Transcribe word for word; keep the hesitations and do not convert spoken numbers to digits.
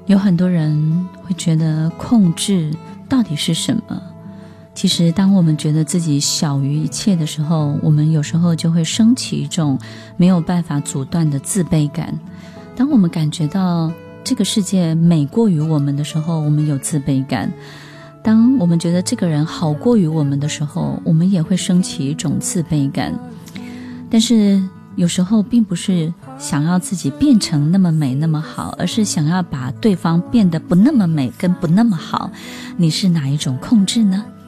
有很多人会觉得控制到底是什么？其实当我们觉得自己小于一切的时候，我们有时候就会升起一种没有办法阻断的自卑感。当我们感觉到这个世界美过于我们的时候，我们有自卑感。当我们觉得这个人好过于我们的时候，我们也会升起一种自卑感。但是有时候并不是想要自己变成那么美那么好，而是想要把对方变得不那么美跟不那么好。你是哪一种控制呢？